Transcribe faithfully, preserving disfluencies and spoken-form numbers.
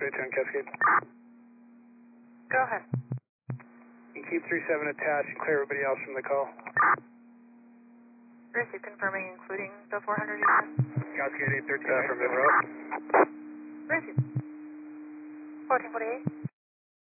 eight two on Cascade. Go ahead. You keep three seven attached and clear everybody else from the call. Receive confirming including the four hundred you said. Cascade eight thirteen. Uh, from Monroe. Receive. fourteen forty-eight.